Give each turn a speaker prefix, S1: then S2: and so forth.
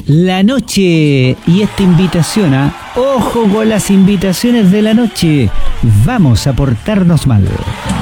S1: la noche y esta invitación a... Ojo con las invitaciones de la noche. Vamos a portarnos mal.